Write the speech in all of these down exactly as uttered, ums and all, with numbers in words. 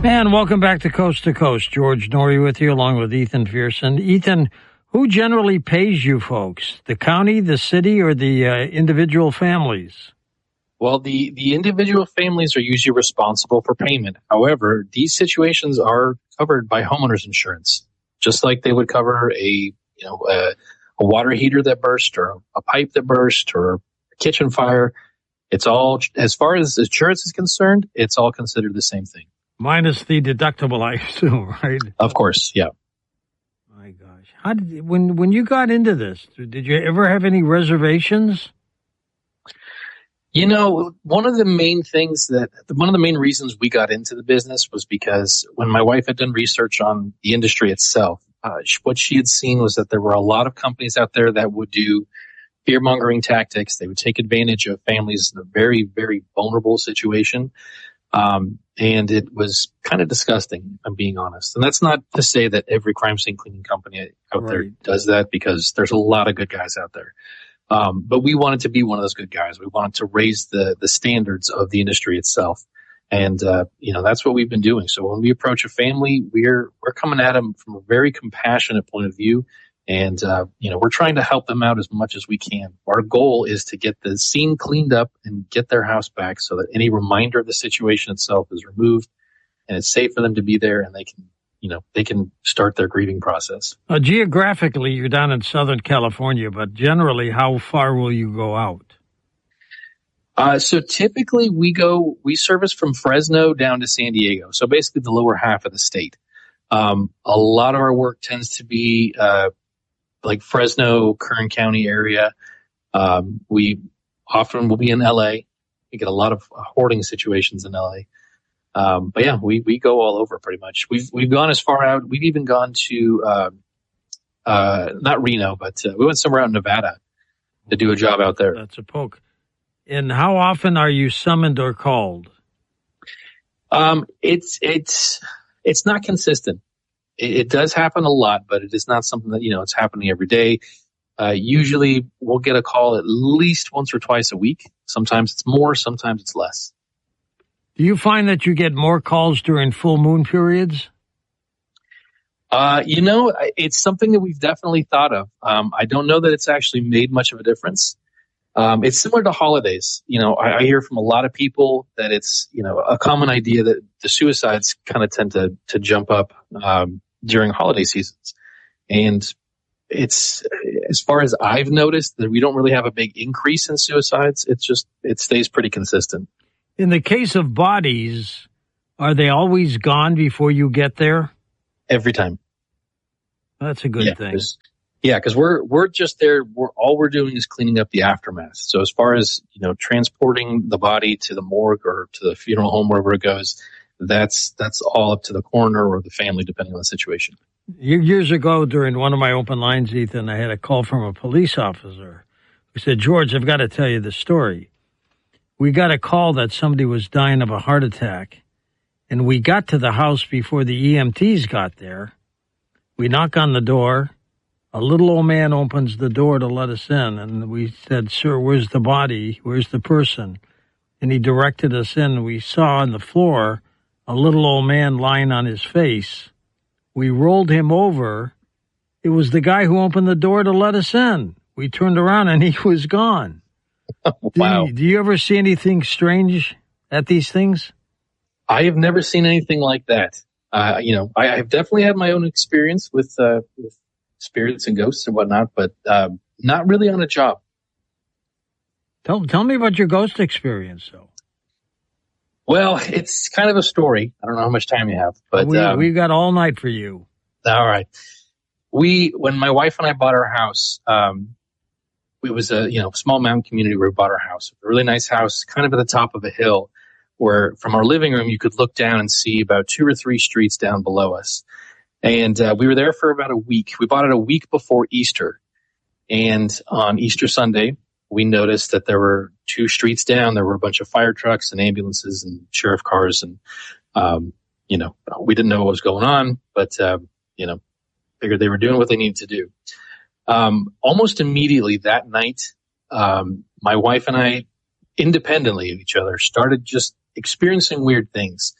And welcome back to Coast to Coast. George Noory with you, along with Ethan Pearson. Ethan, who generally pays you folks? The county, the city, or the uh, individual families? Well, the, the individual families are usually responsible for payment. However, these situations are covered by homeowners insurance, just like they would cover a you know a, a water heater that burst, or a pipe that burst, or a kitchen fire. It's all, as far as insurance is concerned, it's all considered the same thing. Minus the deductible, I assume, right? Of course, yeah. My gosh. How did, when, when you got into this, did you ever have any reservations? You know, one of the main things that, one of the main reasons we got into the business was because when my wife had done research on the industry itself, uh, what she had seen was that there were a lot of companies out there that would do fear-mongering tactics. They would take advantage of families in a very, very vulnerable situation. Um, and it was kind of disgusting, if I'm being honest. And that's not to say that every crime scene cleaning company out right. there does that, because there's a lot of good guys out there. Um, but we wanted to be one of those good guys. We wanted to raise the, the standards of the industry itself. And, uh, you know, that's what we've been doing. So when we approach a family, we're, we're coming at them from a very compassionate point of view. And, uh, you know, we're trying to help them out as much as we can. Our goal is to get the scene cleaned up and get their house back so that any reminder of the situation itself is removed and it's safe for them to be there, and they can, you know, they can start their grieving process. Uh, geographically, you're down in Southern California, but generally, how far will you go out? Uh, so typically we go, we service from Fresno down to San Diego. So basically the lower half of the state. Um, a lot of our work tends to be, uh, like Fresno, Kern County area. Um, we often will be in L A. We get a lot of hoarding situations in L A. Um, but yeah, we, we go all over pretty much. We've, we've gone as far out. We've even gone to, uh, uh, not Reno, but uh, we went somewhere out in Nevada to do a job out there. That's a poke. And how often are you summoned or called? Um, it's, it's, it's not consistent. It does happen a lot, but it is not something that, you know, it's happening every day. Uh, usually we'll get a call at least once or twice a week. Sometimes it's more, sometimes it's less. Do you find that you get more calls during full moon periods? Uh, you know, it's something that we've definitely thought of. Um, I don't know that it's actually made much of a difference. Um, it's similar to holidays. You know, I, I hear from a lot of people that it's, you know, a common idea that the suicides kind of tend to, to jump up, um, during holiday seasons. And it's, as far as I've noticed, that we don't really have a big increase in suicides. It's just, it stays pretty consistent. In the case of bodies, are they always gone before you get there? Every time. That's a good yeah, thing. Yeah, because we're, we're just there. We're, all we're doing is cleaning up the aftermath. So as far as, you know, transporting the body to the morgue or to the funeral home, wherever it goes, That's that's all up to the coroner or the family, depending on the situation. Years ago, during one of my open lines, Ethan, I had a call from a police officer who said, George, I've got to tell you the story. We got a call that somebody was dying of a heart attack, and we got to the house before the E M Ts got there. We knock on the door. A little old man opens the door to let us in, and we said, sir, where's the body? Where's the person? And he directed us in. We saw on the floor a little old man lying on his face. We rolled him over. It was the guy who opened the door to let us in. We turned around and he was gone. Wow. Do you, do you ever see anything strange at these things? I have never seen anything like that. Uh, you know, I have definitely had my own experience with, uh, with spirits and ghosts and whatnot, but uh, not really on a job. Tell, tell me about your ghost experience, though. Well, it's kind of a story. I don't know how much time you have, but we, um, we've got all night for you. All right. We, when my wife and I bought our house, um, it was a, you know, small mountain community where we bought our house. A really nice house, kind of at the top of a hill where from our living room, you could look down and see about two or three streets down below us. And, uh, we were there for about a week. We bought it a week before Easter. And on Easter Sunday, we noticed that there were two streets down. There were a bunch of fire trucks and ambulances and sheriff cars. And, um, you know, we didn't know what was going on, but, uh, you know, figured they were doing what they needed to do. Um, almost immediately that night, um, my wife and I, independently of each other, started just experiencing weird things.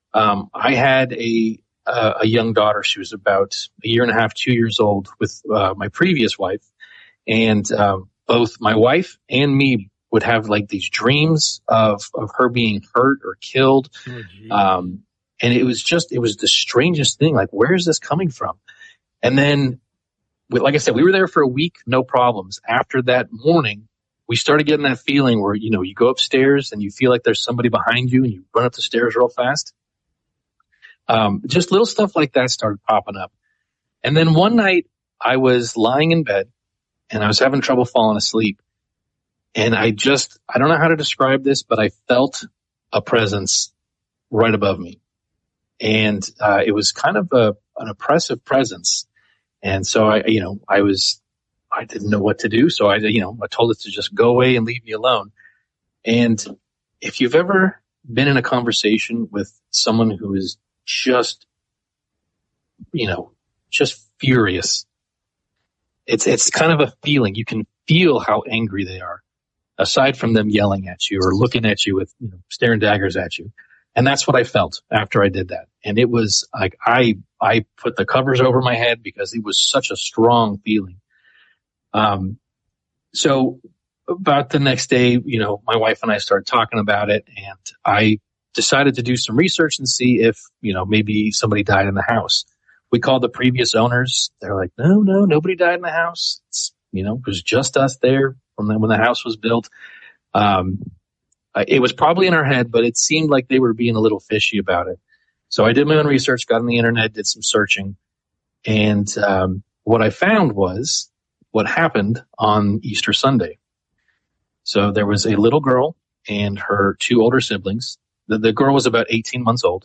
Um, I had a uh, a young daughter. She was about a year and a half, two years old with uh, my previous wife. And um, both my wife and me would have like these dreams of, of her being hurt or killed. Oh, um, and it was just, it was the strangest thing. Like, where is this coming from? And then, like I said, we were there for a week, no problems. After that morning, we started getting that feeling where, you know, you go upstairs and you feel like there's somebody behind you and you run up the stairs real fast. Um, just little stuff like that started popping up. And then one night I was lying in bed and I was having trouble falling asleep. And I just, I don't know how to describe this, but I felt a presence right above me. And uh, it was kind of a, an oppressive presence. And so I, you know, I was, I didn't know what to do. So I, you know, I told it to just go away and leave me alone. And if you've ever been in a conversation with someone who is just, you know, just furious, it's, it's kind of a feeling. You can feel how angry they are, aside from them yelling at you or looking at you with, you know, staring daggers at you. And that's what I felt after I did that. And it was like, I, I put the covers over my head because it was such a strong feeling. Um, so about the next day, you know, my wife and I started talking about it, and I decided to do some research and see if, you know, maybe somebody died in the house. We called the previous owners. They're like, no, no, nobody died in the house. It's, you know, it was just us there when the, when the house was built. Um, it was probably in our head, but it seemed like they were being a little fishy about it. So I did my own research, got on the internet, did some searching. And, um, what I found was what happened on Easter Sunday. So there was a little girl and her two older siblings. The, the girl was about eighteen months old.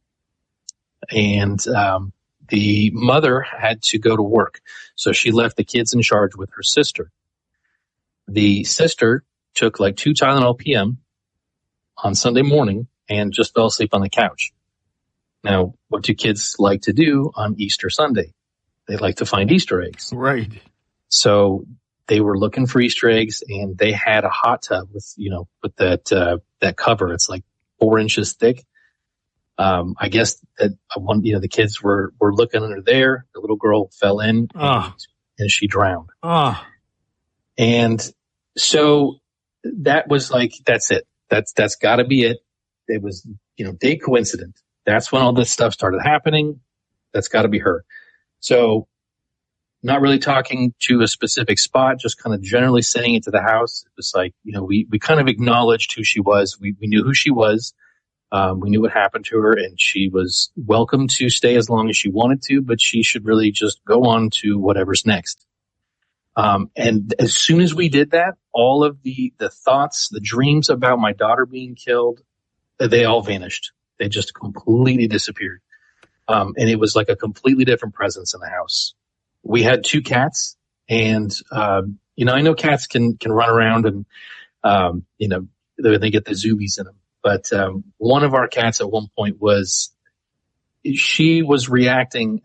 And, um, the mother had to go to work. So she left the kids in charge with her sister. The sister took like two Tylenol P M on Sunday morning and just fell asleep on the couch. Now, what do kids like to do on Easter Sunday? They like to find Easter eggs. Right. So they were looking for Easter eggs, and they had a hot tub with, you know, with that, uh, that cover. It's like four inches thick. Um, I guess that one, you know, the kids were, were looking under there. The little girl fell in oh. and, and she drowned. Oh. And so that was like, that's it. That's, that's gotta be it. It was, you know, day coincident. That's when all this stuff started happening. That's gotta be her. So not really talking to a specific spot, just kind of generally saying it to the house. It was like, you know, we, we kind of acknowledged who she was. We, we knew who she was. Um, we knew what happened to her, and she was welcome to stay as long as she wanted to, but she should really just go on to whatever's next. Um, and as soon as we did that, all of the, the thoughts, the dreams about my daughter being killed, they all vanished. They just completely disappeared. Um, and it was like a completely different presence in the house. We had two cats, and, um, you know, I know cats can, can run around and, um, you know, they, they get the zoomies in them. But, um, one of our cats at one point was, she was reacting